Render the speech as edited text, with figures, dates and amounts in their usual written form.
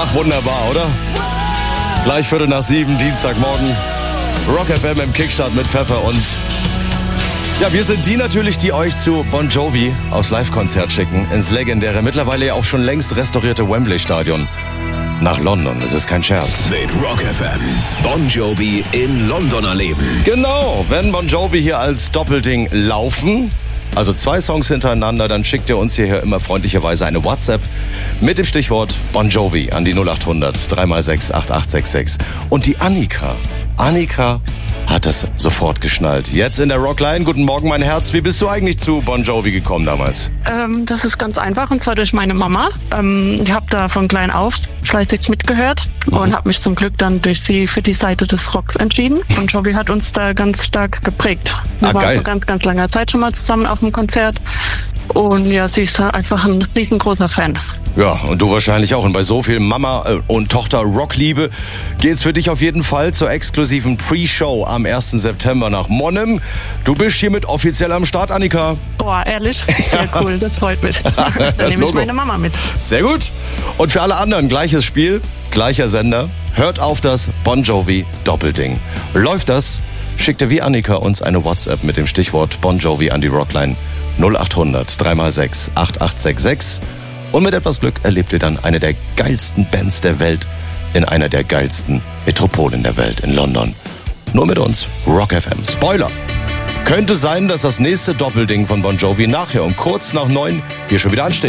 Ach, wunderbar, oder? Gleich 6:15, Dienstagmorgen. Rock FM im Kickstart mit Pfeffer und... Ja, wir sind die natürlich, die euch zu Bon Jovi aufs Live-Konzert schicken. Ins legendäre, mittlerweile ja auch schon längst restaurierte Wembley-Stadion. Nach London, das ist kein Scherz. Mit Rock FM. Bon Jovi in London erleben. Genau, wenn Bon Jovi hier als Doppelding laufen, also 2 Songs hintereinander, dann schickt ihr uns hierher immer freundlicherweise eine WhatsApp mit dem Stichwort Bon Jovi an die 0800 3x6 8866. Und die Annika hat das sofort geschnallt. Jetzt in der Rockline. Guten Morgen, mein Herz. Wie bist du eigentlich zu Bon Jovi gekommen damals? Das ist ganz einfach, und zwar durch meine Mama. Ich habe da von klein auf fleißig mitgehört und habe mich zum Glück dann durch sie für die Seite des Rocks entschieden. Bon Jovi hat uns da ganz stark geprägt. Wir waren vor ganz, ganz langer Zeit schon mal zusammen auf dem Konzert. Und ja, sie ist einfach ein riesengroßer Fan. Ja, und du wahrscheinlich auch. Und bei so viel Mama und Tochter Rockliebe geht's für dich auf jeden Fall zur exklusiven Pre-Show am 1. September nach Monnem. Du bist hiermit offiziell am Start, Annika. Boah, ehrlich? Sehr cool, das freut mich. Dann nehme ich meine Mama mit. Sehr gut. Und für alle anderen gleiches Spiel, gleicher Sender. Hört auf das Bon Jovi Doppelding. Läuft das? Schickt ihr wie Annika uns eine WhatsApp mit dem Stichwort Bon Jovi an die Rockline 0800 3x6 8866. Und mit etwas Glück erlebt ihr dann eine der geilsten Bands der Welt in einer der geilsten Metropolen der Welt in London. Nur mit uns, Rock FM. Spoiler! Könnte sein, dass das nächste Doppelding von Bon Jovi nachher um kurz nach 9 hier schon wieder ansteht.